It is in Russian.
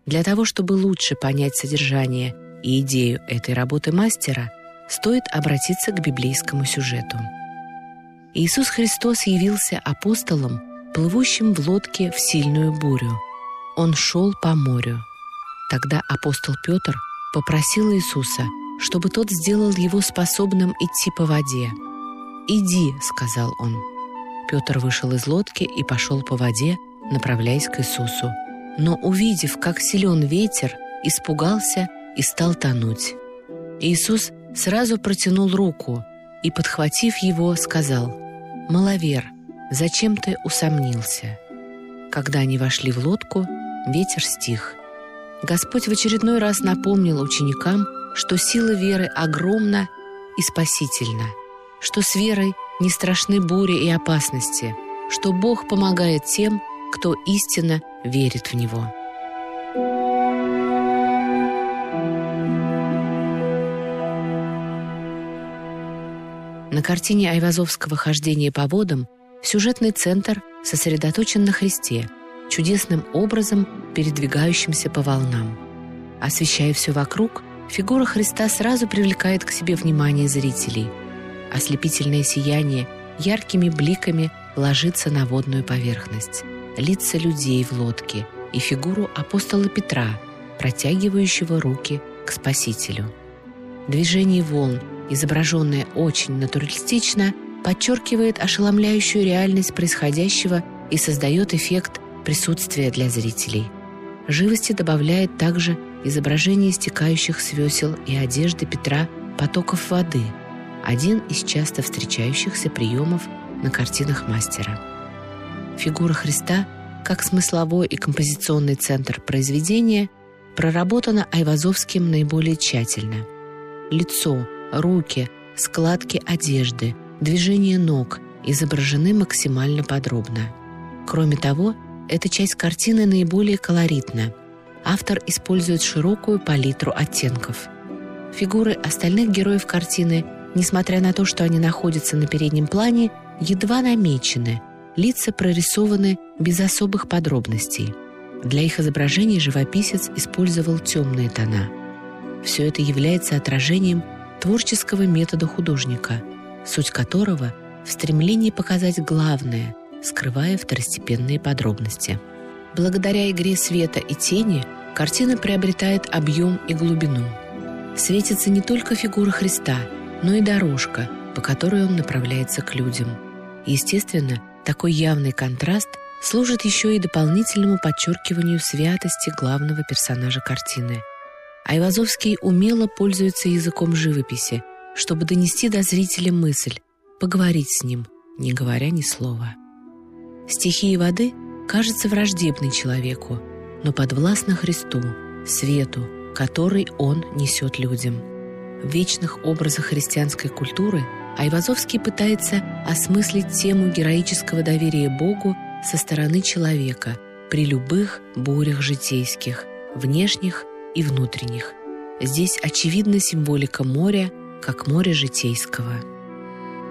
Для того, чтобы лучше понять содержание и идею этой работы мастера, стоит обратиться к библейскому сюжету. Иисус Христос явился апостолом, плывущим в лодке в сильную бурю. Он шел по морю. Тогда апостол Петр попросил Иисуса, чтобы тот сделал его способным идти по воде. «Иди», — сказал он. Петр вышел из лодки и пошел по воде, направляясь к Иисусу. Но, увидев, как силен ветер, испугался и стал тонуть. Иисус сразу протянул руку и, подхватив его, сказал: «Маловер, зачем ты усомнился?» Когда они вошли в лодку, ветер стих. Господь в очередной раз напомнил ученикам, что сила веры огромна и спасительна, что с верой не страшны бури и опасности, что Бог помогает тем, кто истинно верит в Него. На картине Айвазовского «Хождение по водам» сюжетный центр сосредоточен на Христе, чудесным образом передвигающимся по волнам. Освещая все вокруг, фигура Христа сразу привлекает к себе внимание зрителей. Ослепительное сияние яркими бликами ложится на водную поверхность, лица людей в лодке и фигуру апостола Петра, протягивающего руки к Спасителю. Движение волн, изображенное очень натуралистично, подчеркивает ошеломляющую реальность происходящего и создает эффект присутствия для зрителей. Живости добавляет также изображение стекающих с весел и одежды Петра потоков воды, один из часто встречающихся приемов на картинах мастера. Фигура Христа, как смысловой и композиционный центр произведения, проработана Айвазовским наиболее тщательно. Лицо, руки, складки одежды, движения ног изображены максимально подробно. Кроме того, эта часть картины наиболее колоритна. Автор использует широкую палитру оттенков. Фигуры остальных героев картины, несмотря на то, что они находятся на переднем плане, едва намечены, лица прорисованы без особых подробностей. Для их изображений живописец использовал темные тона. Все это является отражением творческого метода художника, суть которого в стремлении показать главное, скрывая второстепенные подробности. Благодаря игре света и тени картина приобретает объем и глубину. Светится не только фигура Христа, но и дорожка, по которой он направляется к людям. Естественно, такой явный контраст служит еще и дополнительному подчеркиванию святости главного персонажа картины. Айвазовский умело пользуется языком живописи, чтобы донести до зрителя мысль, поговорить с ним, не говоря ни слова. Стихия воды кажется враждебной человеку, но подвластна Христу, свету, который Он несет людям. В вечных образах христианской культуры Айвазовский пытается осмыслить тему героического доверия Богу со стороны человека при любых бурях житейских, внешних и внутренних. Здесь очевидна символика моря, как моря житейского.